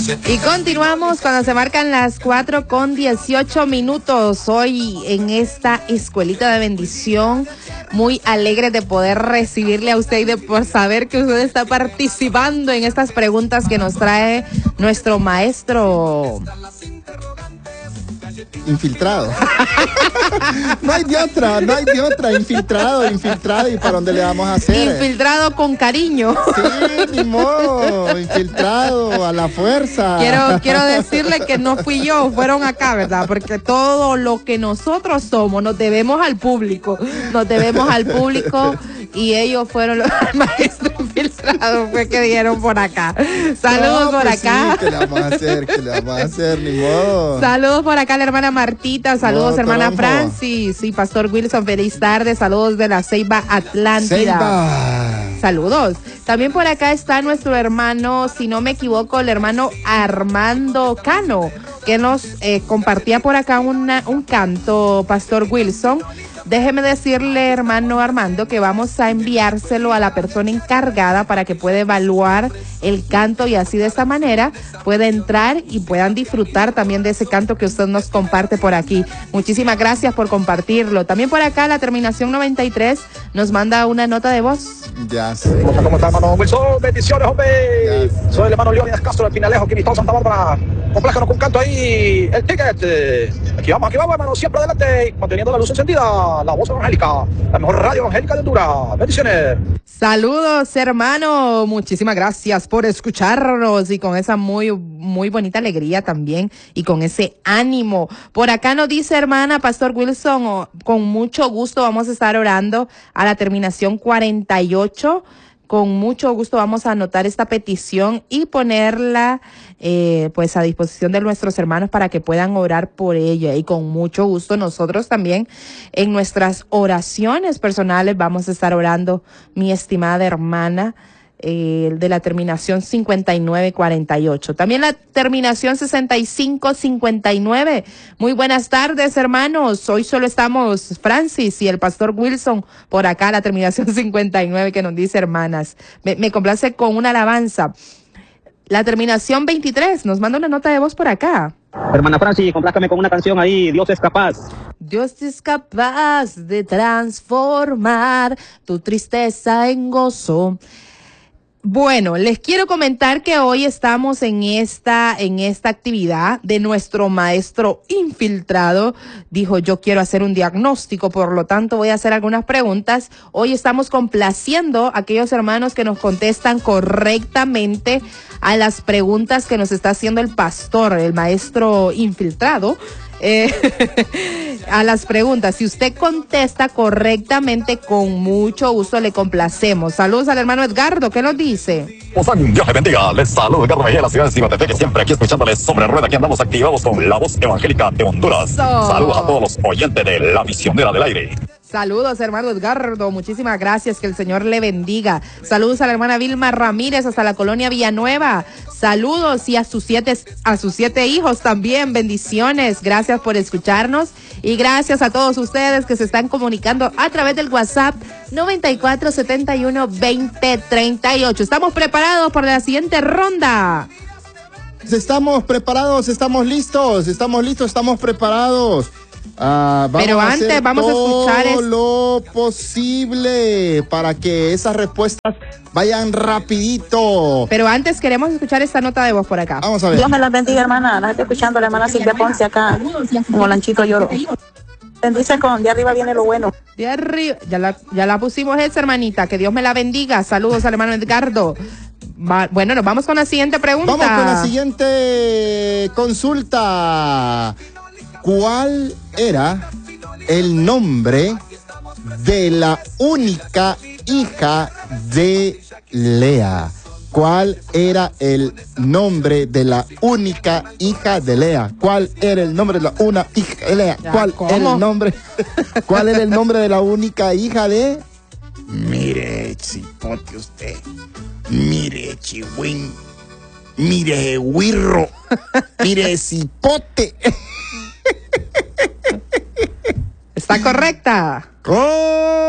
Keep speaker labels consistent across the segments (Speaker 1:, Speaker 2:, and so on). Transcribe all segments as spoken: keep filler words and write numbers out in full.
Speaker 1: Y continuamos cuando se marcan las cuatro con dieciocho minutos. Hoy en esta escuelita de bendición, muy alegre de poder recibirle a usted y de por saber que usted está participando en estas preguntas que nos trae nuestro maestro
Speaker 2: infiltrado. No hay de otra, no hay de otra. Infiltrado, infiltrado. ¿Y para dónde le vamos a hacer?
Speaker 1: Infiltrado con cariño.
Speaker 2: Sí, ni modo. Infiltrado a la fuerza.
Speaker 1: Quiero, quiero decirle que no fui yo, fueron acá, ¿verdad? Porque todo lo que nosotros somos nos debemos al público. Nos debemos al público y ellos fueron los maestros infiltrados, fue que dieron por acá. Saludos no, por pues acá.
Speaker 2: Sí, ¿qué le vamos a hacer? ¿Qué le vamos a hacer? Ni modo.
Speaker 1: Saludos por acá la hermana Martita, saludos no, hermana Francis, sí, Pastor Wilson, feliz tarde, saludos de la Ceiba Atlántida. Ceiba. Saludos. También por acá está nuestro hermano, si no me equivoco, el hermano Armando Cano, que nos eh, compartía por acá una, un canto, Pastor Wilson. Déjeme decirle, hermano Armando, que vamos a enviárselo a la persona encargada para que pueda evaluar el canto y así de esta manera pueda entrar y puedan disfrutar también de ese canto que usted nos comparte por aquí. Muchísimas gracias por compartirlo. También por acá la terminación noventa y tres nos manda una nota de voz.
Speaker 2: Ya sé.
Speaker 3: ¿Cómo está, hermano Wilson? Bendiciones, hombre. Yes. Soy el hermano Leónidas Castro del Pinalejo, aquí en Santa Bárbara. Complájanos con un canto ahí, el ticket. Aquí vamos, aquí vamos, hermano, siempre adelante, manteniendo la luz encendida, la voz evangélica, la mejor radio evangélica de Honduras. Bendiciones.
Speaker 1: Saludos, hermano. Muchísimas gracias por escucharnos y con esa muy, muy bonita alegría también y con ese ánimo. Por acá nos dice, hermana Pastor Wilson, oh, con mucho gusto vamos a estar orando a la terminación cuarenta y ocho. Con mucho gusto vamos a anotar esta petición y ponerla eh, pues a disposición de nuestros hermanos para que puedan orar por ella. Y con mucho gusto nosotros también en nuestras oraciones personales vamos a estar orando, mi estimada hermana, eh, de la terminación cincuenta y nueve cuarenta y ocho. También la terminación sesenta y cinco cincuenta y nueve. Muy buenas tardes, hermanos. Hoy solo estamos Francis y el pastor Wilson por acá, la terminación cincuenta y nueve que nos dice hermanas. Me, me complace con una alabanza. La terminación veintitrés nos manda una nota de voz por acá.
Speaker 3: Hermana Francis, complácame con una canción ahí, Dios es capaz.
Speaker 1: Dios es capaz de transformar tu tristeza en gozo. Bueno, les quiero comentar que hoy estamos en esta, en esta actividad de nuestro maestro infiltrado. Dijo, yo quiero hacer un diagnóstico, por lo tanto voy a hacer algunas preguntas. Hoy estamos complaciendo a aquellos hermanos que nos contestan correctamente a las preguntas que nos está haciendo el pastor, el maestro infiltrado. Eh, a las preguntas, si usted contesta correctamente, con mucho gusto le complacemos. Saludos al hermano Edgardo, ¿qué nos dice?
Speaker 4: Dios le bendiga, les saludo Edgardo Mejía, la ciudad de Cibatepeque, siempre aquí escuchándoles sobre rueda, que andamos activados con la voz evangélica de Honduras. So. Saludos a todos los oyentes de La Misionera del Aire.
Speaker 1: Saludos, hermano Edgardo, muchísimas gracias, que el Señor le bendiga. Saludos a la hermana Vilma Ramírez hasta la colonia Villanueva. Saludos y a sus siete, a sus siete hijos también, bendiciones. Gracias por escucharnos y gracias a todos ustedes que se están comunicando a través del WhatsApp noventa y cuatro setenta y uno veinte treinta y ocho. Estamos preparados para la siguiente ronda.
Speaker 2: Estamos preparados, estamos listos, estamos listos, estamos preparados. Uh, vamos
Speaker 1: Pero antes
Speaker 2: a
Speaker 1: vamos a escuchar
Speaker 2: todo es... lo posible para que esas respuestas vayan rapidito.
Speaker 1: Pero antes queremos escuchar esta nota de voz por acá.
Speaker 2: Vamos a ver.
Speaker 5: Dios me la bendiga, hermana. La estoy escuchando, la hermana Silvia Ponce acá en Olanchito Lloro. Bendice con de arriba viene lo bueno.
Speaker 1: De arriba, ya la, ya la pusimos esa, hermanita. Que Dios me la bendiga. Saludos al hermano Edgardo. Va, bueno, nos vamos con la siguiente pregunta.
Speaker 2: Vamos con la siguiente consulta. ¿Cuál era el nombre de la única hija de Lea? ¿Cuál era el nombre de la única hija de Lea? ¿Cuál era el nombre de la una hija de Lea? ¿Cuál era el nombre? ¿Cuál era el nombre de la única hija de? Mire, cipote usted. Mire, chihuín. Mire, huirro. Mire, cipote.
Speaker 1: ¿Está correcta?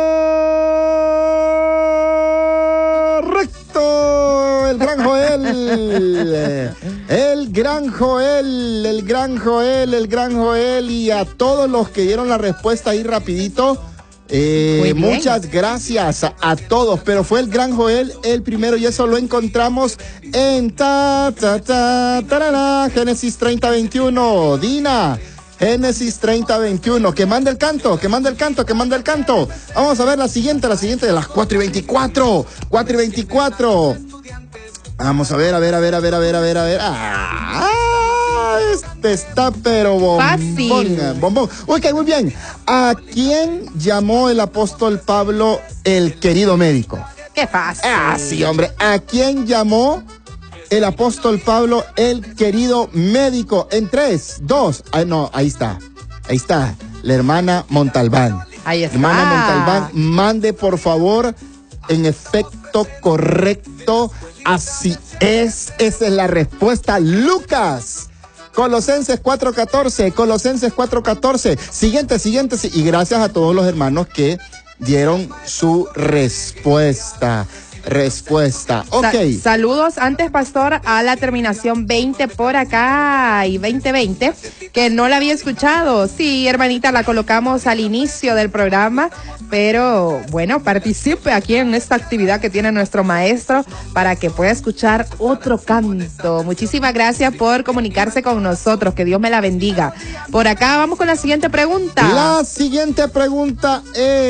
Speaker 2: Correcto. El gran Joel. Joel. El gran Joel, el gran Joel, el gran Joel. Y a todos los que dieron la respuesta ahí rapidito. Eh, muchas gracias a, a todos, pero fue el gran Joel el primero y eso lo encontramos en ta, ta, ta, tarara, Génesis treinta veintiuno. Dina, Génesis treinta veintiuno, que manda el canto, que manda el canto, que manda el canto. Vamos a ver la siguiente, la siguiente de las cuatro y veinticuatro, cuatro y veinticuatro. Vamos a ver, a ver, a ver, a ver, a ver, a ver, a ver. Ah, este está pero bombón.
Speaker 1: Fácil.
Speaker 2: Bombón. Ok, muy bien. ¿A quién llamó el apóstol Pablo el querido médico?
Speaker 1: Qué fácil.
Speaker 2: Ah, sí, hombre. ¿A quién llamó el apóstol Pablo el querido médico? En tres, dos, ah, no, ahí está. Ahí está. La hermana Montalbán.
Speaker 1: Ahí está.
Speaker 2: Hermana Montalbán, mande por favor en efecto correcto. Así es, esa es la respuesta. Lucas. Colosenses cuatro catorce, Colosenses cuatro catorce. Siguiente, siguiente, y gracias a todos los hermanos que dieron su respuesta. Respuesta. Ok.
Speaker 1: Sa- saludos antes, pastor, a la terminación veinte por acá y veinte veinte, que no la había escuchado. Sí, hermanita, la colocamos al inicio del programa, pero bueno, participe aquí en esta actividad que tiene nuestro maestro para que pueda escuchar otro canto. Muchísimas gracias por comunicarse con nosotros. Que Dios me la bendiga. Por acá vamos con la siguiente pregunta.
Speaker 2: La siguiente pregunta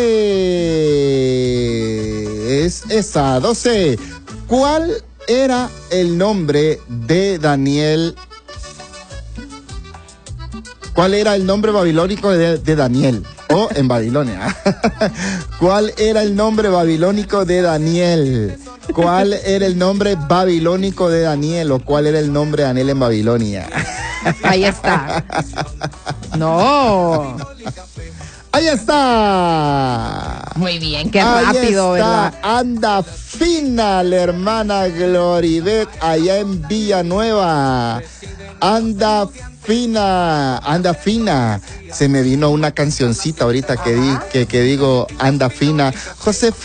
Speaker 2: es esa, doce. ¿Cuál era el nombre de Daniel? ¿Cuál era el nombre babilónico de, de Daniel? O en Babilonia. ¿Cuál era el nombre babilónico de Daniel? ¿Cuál era el nombre babilónico de Daniel? ¿O cuál era el nombre de Daniel en Babilonia?
Speaker 1: Ahí está. No.
Speaker 2: Ahí está.
Speaker 1: Muy bien, qué
Speaker 2: Ahí
Speaker 1: rápido,
Speaker 2: está.
Speaker 1: ¿verdad?
Speaker 2: Anda fina la hermana Gloribet allá en Villanueva. Anda fina, anda fina. Se me vino una cancioncita ahorita que, di, que, que digo, anda fina. José